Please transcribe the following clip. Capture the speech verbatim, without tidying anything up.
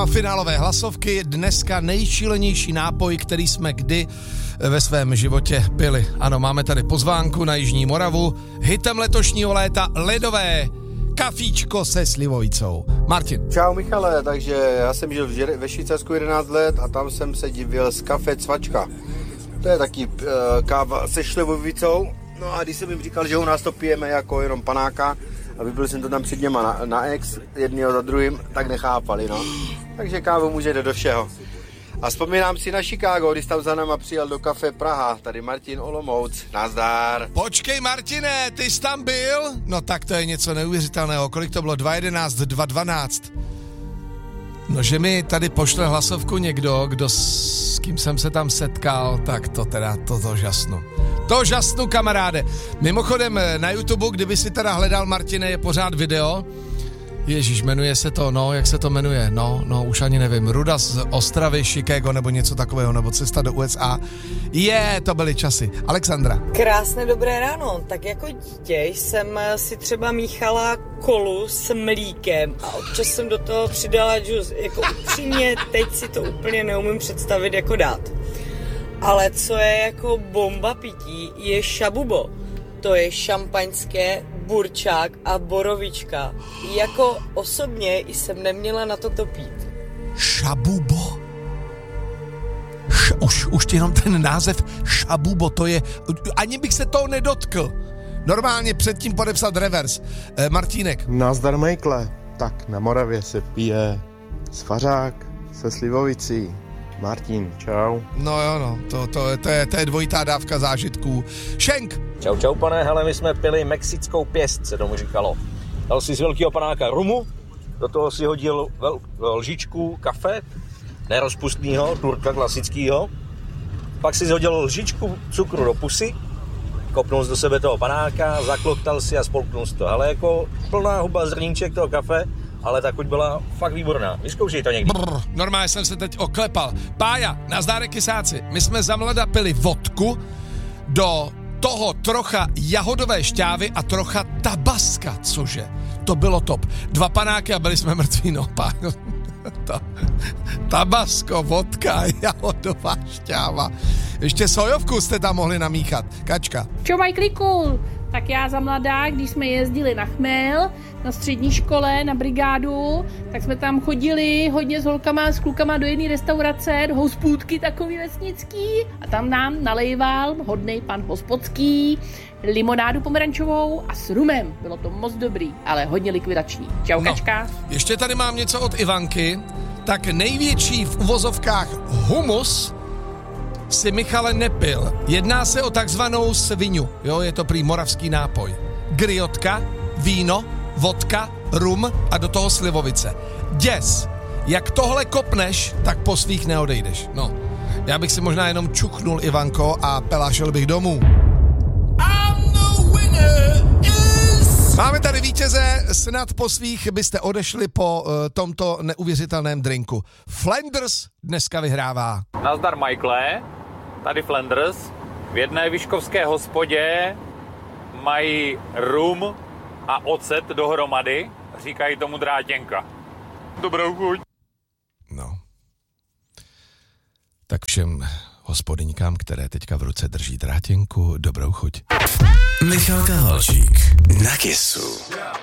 téma finálové hlasovky. Dneska nejšílenější nápoj, který jsme kdy ve svém životě pili. Ano, máme tady pozvánku na Jižní Moravu. Hitem letošního léta ledové kafíčko se slivovicou. Martin. Čau Michale, takže já jsem žil ve Švýcarsku jedenáct let a tam jsem se divil z kafe Cvačka. To je taky uh, káva se šlivovicou. No a když jsem jim říkal, že u nás to pijeme jako jenom panáka a vypil jsem to tam před něma na, na ex, jedného za druhým, tak nechápali, no. Takže kávu může jít do všeho. A vzpomínám si na Chicago, když tam za náma přijel do kafe Praha, tady Martin Olomouc, nazdár. Počkej Martine, ty jsi tam byl? No tak to je něco neuvěřitelného, kolik to bylo, dva jedenáct, dva dvanáct. No, že mi tady pošle hlasovku někdo, kdo s kým jsem se tam setkal, tak to teda, to, to žasnu. To žasnu, kamaráde. Mimochodem na YouTube, kdyby si teda hledal, Martine, je pořád video. Ježíš, jmenuje se to, no, jak se to jmenuje, no, no, už ani nevím, Ruda z Ostravy, Chicago, nebo něco takového, nebo cesta do U S A. Je, to byly časy. Alexandra. Krásné dobré ráno, tak jako dítě jsem si třeba míchala kolu s mlíkem a občas jsem do toho přidala džus, jako upřímně, teď si to úplně neumím představit jako dát. Ale co je jako bomba pití, je šabubo. To je šampaňské, burčák a borovička. Jako osobně jsem neměla na to to pít. Šabubo? Š, už, už jenom ten název šabubo, to je... Ani bych se toho nedotkl. Normálně předtím podepsat revers. E, Martínek. Nazdar Michaele. Tak na Moravě se pije svařák se slivovicí. Martin, čau. No jo, no, to, to, to, je, to je dvojitá dávka zážitků. Šenk. Čau, čau, pane, hele, my jsme pili mexickou pěst, se tomu říkalo. Dal si z velkého panáka rumu, do toho si hodil vel, lžičku kafe, nerozpustného, turka klasického, pak si hodil lžičku cukru do pusy, kopnul do sebe toho panáka, zakloktal si a spolknul si to. Ale jako plná huba zrníček toho kafe, ale ta chuť byla fakt výborná. Vyzkoušej to někdy. Brr, normálně jsem se teď oklepal. Pája, nazdárek kysáci. My jsme za mlada pili vodku, do toho trocha jahodové šťávy a trocha tabaska, cože? To bylo top. Dva panáky a byli jsme mrtví, no pájo. Ta, tabasko, vodka, jahodová šťáva. Ještě sojovku jste tam mohli namíchat. Kačka. Čo Majkliku? Tak já za mladá, když jsme jezdili na chmel, na střední škole, na brigádu, tak jsme tam chodili hodně s holkama, s klukama do jedné restaurace, do hospůdky takový vesnický a tam nám nalejval hodnej pan hospodský limonádu pomerančovou a s rumem. Bylo to moc dobrý, ale hodně likvidační. Čau, no, Kačka. Ještě tady mám něco od Ivanky. Tak největší v uvozovkách humus si Michale nepil. Jedná se o takzvanou sviňu, jo, je to prý moravský nápoj. Griotka, víno, vodka, rum a do toho slivovice. Děs, jak tohle kopneš, tak po svých neodejdeš. No, já bych si možná jenom čuchnul, Ivanko, a pelášel bych domů. Máme tady vítěze, snad po svých byste odešli po uh, tomto neuvěřitelném drinku. Flanders dneska vyhrává. Nazdar Michaele, tady Flanders. V jedné vyškovské hospodě mají rum a ocet dohromady, říkají tomu drátěnka. Dobrou chuť. No. Tak všem hospodyňkám, které teďka v ruce drží drátěnku, dobrou chuť. Michal Kahalčík na Kissu.